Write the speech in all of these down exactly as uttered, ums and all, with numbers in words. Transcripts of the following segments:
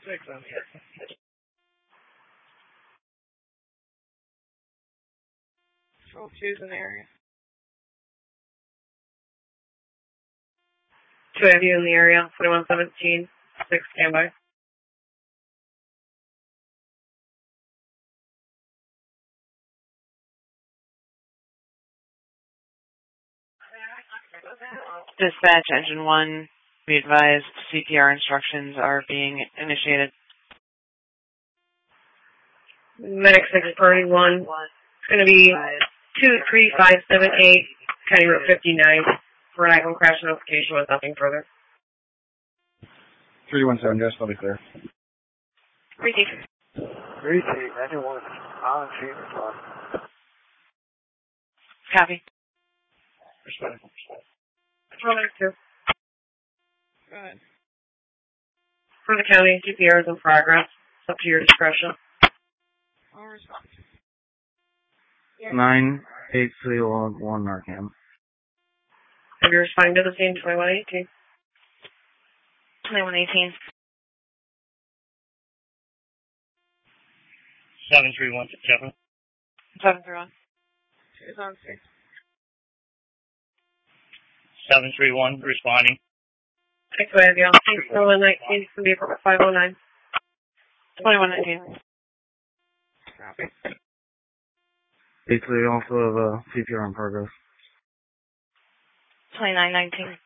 Six on here. twelve two's in the area. Two of you in the area, twenty-one seventeen, six standby. Dispatch, engine one, be advised C P R instructions are being initiated. Medic six priority one. It's going to be two three five seven eight, County Route fifty-nine, for an iPhone crash notification with nothing further. three one seven, just let me clear. Repeat. Repeat, engine one, on scene response. Copy. Respond. Roman two. Go ahead. For the county, C P R is in progress. It's up to your discretion. I'll respond. Nine, eight, three, log, one, Narcan. Have you responding to the scene, twenty-one eighteen? twenty-one eighteen. Seven three one six seven. seven three one. Two is on scene. Seven three one responding. Six way of you. twenty-one nineteen, from vehicle five oh nine. twenty-one nineteen. Copy. eight, three, also have a C P R in progress. twenty-nine nineteen.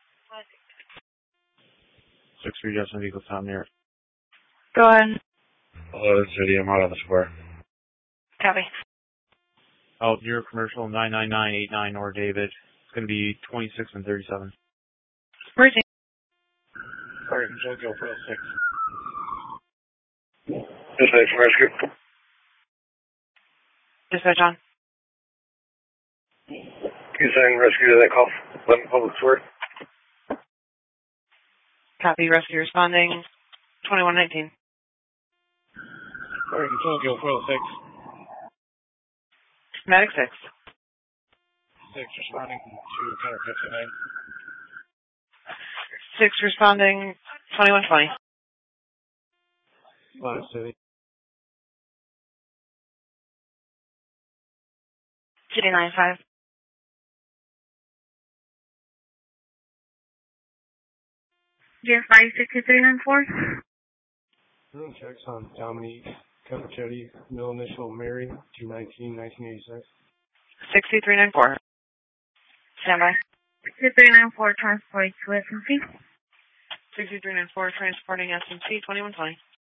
six three, Justin Eagle, Tom near. Go ahead. Hello, this is City. I'm out on the square. Copy. Out near commercial nine nine nine eight nine or David. It's going to be twenty-six and thirty-seven. Where's he? Alright, Jojo for six. Dispatch rescue. Dispatch on. Can you send rescue to that call? Let public swear. Copy. Rescue responding. twenty-one nineteen. Alright, Jojo for six. Medic six. six responding to Counter fifty-nine. six responding. twenty-one twenty. Planet City. City nine five. Dear five six two three nine four. Room checks on Dominique Capuchetti, middle initial Mary, two nineteen, nineteen eighty-six. six two three nine four. Standby. two three nine four, transporting to S M C. six two three nine four, transporting S M C, twenty-one twenty.